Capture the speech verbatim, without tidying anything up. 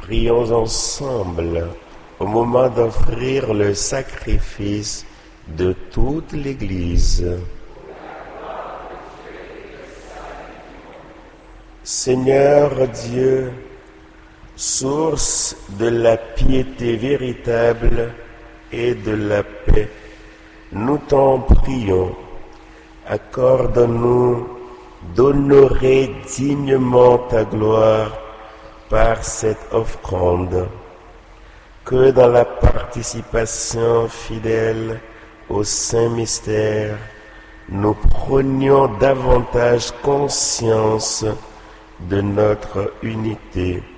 Prions ensemble au moment d'offrir le sacrifice de toute l'Église. Seigneur Dieu, source de la piété véritable et de la paix, nous t'en prions, accorde-nous d'honorer dignement ta gloire par cette offrande, que dans la participation fidèle au Saint Mystère, nous prenions davantage conscience de notre unité